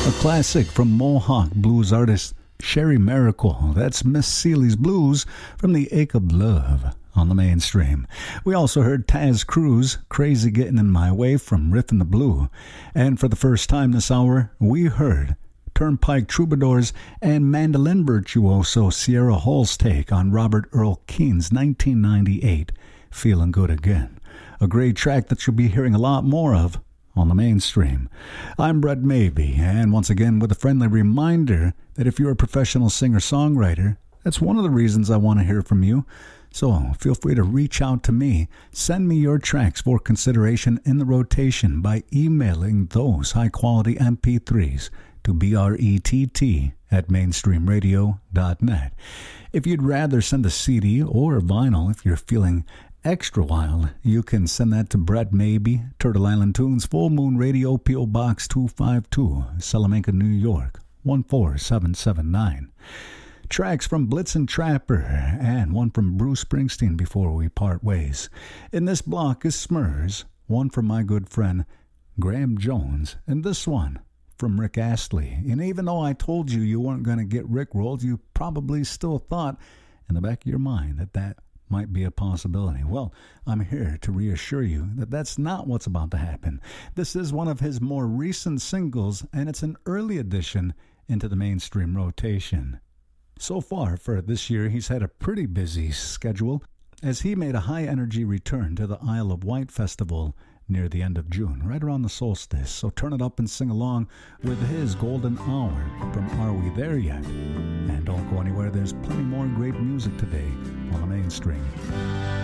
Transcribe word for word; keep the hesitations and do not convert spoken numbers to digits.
A classic from Mohawk blues artist Sherry Miracle. That's Miss Seeley's Blues from the Ache of Love on the Mainstream. We also heard Taz Cruz, Crazy Getting in My Way from Riffin' the Blue. And for the first time this hour, we heard Turnpike Troubadours and mandolin virtuoso Sierra Hall's take on Robert Earl Keen's nineteen ninety-eight Feeling Good Again. A great track that you'll be hearing a lot more of on the Mainstream. I'm Brett Mabee, and once again with a friendly reminder that if you're a professional singer-songwriter, that's one of the reasons I want to hear from you. So feel free to reach out to me. Send me your tracks for consideration in the rotation by emailing those high-quality M P threes to brett at mainstream radio dot net. If you'd rather send a C D or vinyl, if you're feeling extra wild, you can send that to Brett Mabee, Turtle Island Tunes, Full Moon Radio, P O. Box two fifty-two, Salamanca, New York, one four seven seven nine. Tracks from Blitzen Trapper and one from Bruce Springsteen before we part ways. In this block is Smurs, one from my good friend Graham Jones, and this one from Rick Astley. And even though I told you you weren't going to get Rickrolled, you probably still thought in the back of your mind that that might be a possibility. Well, I'm here to reassure you that that's not what's about to happen. This is one of his more recent singles, and it's an early addition into the Mainstream rotation. So far for this year, he's had a pretty busy schedule as he made a high-energy return to the Isle of Wight Festival near the end of June, right around the solstice. So turn it up and sing along with his Golden Hour from Are We There Yet? And don't go anywhere, there's plenty more great music today on the Mainstream.